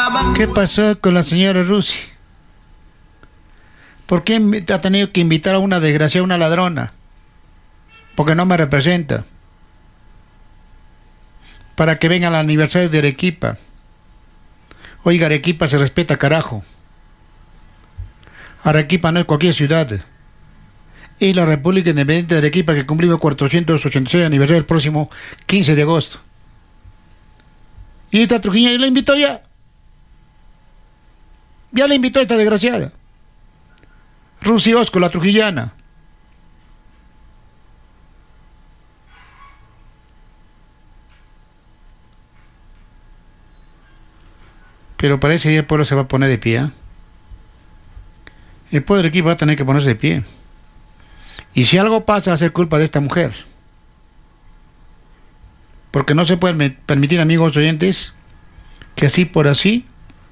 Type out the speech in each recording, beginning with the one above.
¿Qué pasó con la señora Rusi? ¿Por qué ha tenido que invitar a una desgraciada, una ladrona? Porque no me representa. Para que venga al aniversario de Arequipa. Oiga, Arequipa se respeta, carajo. Arequipa no es cualquier ciudad. Es la República Independiente de Arequipa, que cumplimos 486 aniversario el próximo 15 de agosto. Y esta Trujillana, ¿y la invitó ya? Ya la invitó esta desgraciada. Rusi Osco, la trujillana. Pero parece que el pueblo se va a poner de pie, ¿eh? El pueblo de Arequipa va a tener que ponerse de pie. Y si algo pasa, va a ser culpa de esta mujer. Porque no se puede permitir, amigos oyentes, que así por así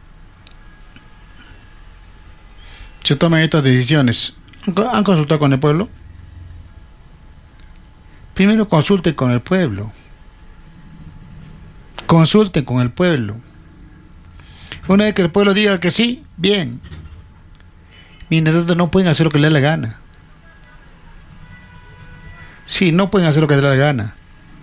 se tomen estas decisiones. ¿Han consultado con el pueblo? Primero consulten con el pueblo. Consulten con el pueblo. Una vez que el pueblo diga que sí, bien. Mientras tanto, no pueden hacer lo que les dé la gana. Sí, no pueden hacer lo que les dé la gana.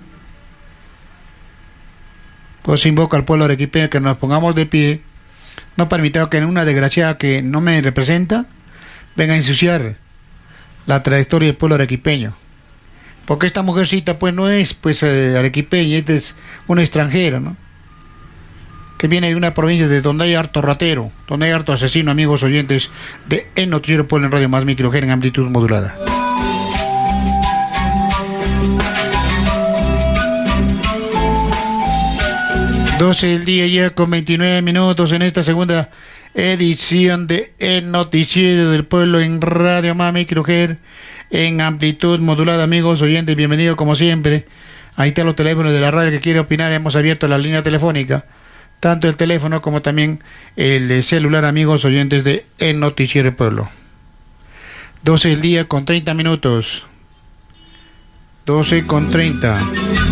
Pues invoco al pueblo arequipeño que nos pongamos de pie. No permitamos que una desgraciada que no me representa venga a ensuciar la trayectoria del pueblo arequipeño. Porque esta mujercita pues no es pues arequipeña, es una extranjera, ¿no? Que viene de una provincia de donde hay harto ratero, donde hay harto asesino, amigos oyentes de El Noticiero Pueblo en Radio Más Microgén en amplitud modulada. Doce del día ya con 29 minutos en esta segunda edición de El Noticiero del Pueblo en Radio Más Microgén en amplitud modulada, amigos oyentes, bienvenidos como siempre. Ahí están los teléfonos de la radio que quiere opinar, hemos abierto la línea telefónica, tanto el teléfono como también el de celular, amigos oyentes de El Noticiero del Pueblo. 12 del día con 30 minutos. 12 con 30.